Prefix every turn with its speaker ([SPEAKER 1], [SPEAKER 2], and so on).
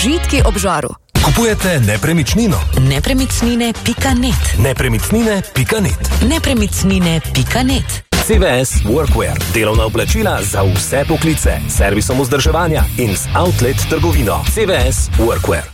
[SPEAKER 1] Žitki ob žaru.
[SPEAKER 2] Kupujete nepremičnino?
[SPEAKER 3] Nepremičnine.net.
[SPEAKER 2] Nepremičnine.net.
[SPEAKER 3] Nepremičnine.net.
[SPEAKER 2] CVS Workwear. Delovna oblačila za vse poklice. Servisom vzdrževanja in z outlet trgovino. CVS Workwear.